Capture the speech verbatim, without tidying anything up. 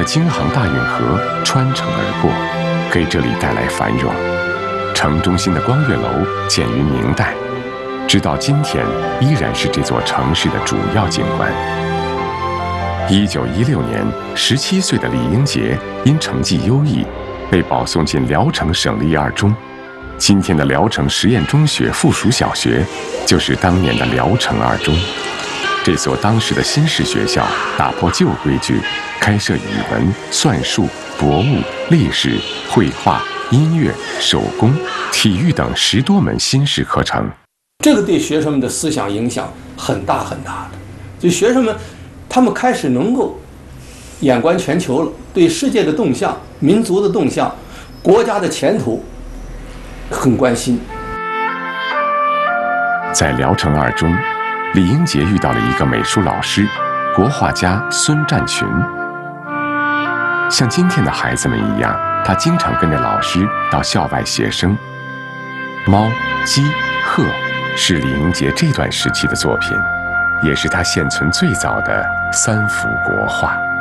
的京杭大运河穿城而过，给这里带来繁荣。城中心的光岳楼建于明代，直到今天依然是这座城市的主要景观。一九一六年，十七岁的李英杰因成绩优异，被保送进聊城省立二中。今天的聊城实验中学附属小学，就是当年的聊城二中。这所当时的新式学校打破旧规矩，开设语文、算术、博物、历史、绘画、音乐、手工、体育等十多门新式课程。 这个对学生们的思想影响很大很大的，就学生们他们开始能够眼观全球了，对世界的动向、民族的动向、国家的前途很关心。 在聊城二中，李英杰遇到了一个美术老师，国画家孙占群。像今天的孩子们一样，他经常跟着老师到校外写生。猫、鸡、鹤是李英杰这段时期的作品，也是他现存最早的三幅国画。